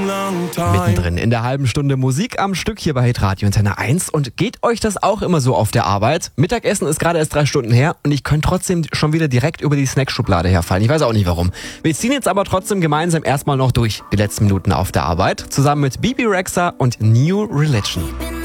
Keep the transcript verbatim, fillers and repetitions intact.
Mittendrin in der halben Stunde Musik am Stück hier bei Hitradio Antenne eins. Und geht euch das auch immer so auf der Arbeit? Mittagessen ist gerade erst drei Stunden her und ich könnte trotzdem schon wieder direkt über die Snackschublade herfallen. Ich weiß auch nicht warum. Wir ziehen jetzt aber trotzdem gemeinsam erstmal noch durch die letzten Minuten auf der Arbeit. Zusammen mit Bebe Rexha und New Religion.